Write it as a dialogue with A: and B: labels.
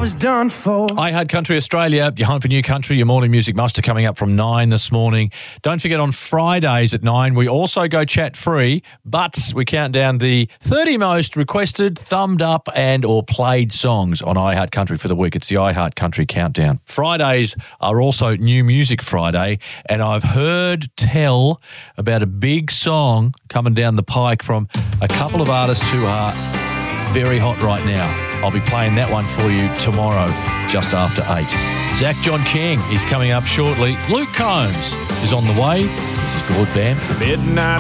A: was done for.
B: iHeart Country Australia, your home for new country, your morning music muster coming up from 9 this morning. Don't forget on Fridays at 9, we also go chat free, but we count down the 30 most requested, thumbed up and or played songs on iHeart Country for the week. It's the iHeart Country Countdown. Fridays are also New Music Friday, and I've heard tell about a big song coming down the pike from a couple of artists who are very hot right now. I'll be playing that one for you tomorrow, just after 8. Zach John King is coming up shortly. Luke Combs is on the way. This is Gord Bam.
C: Midnight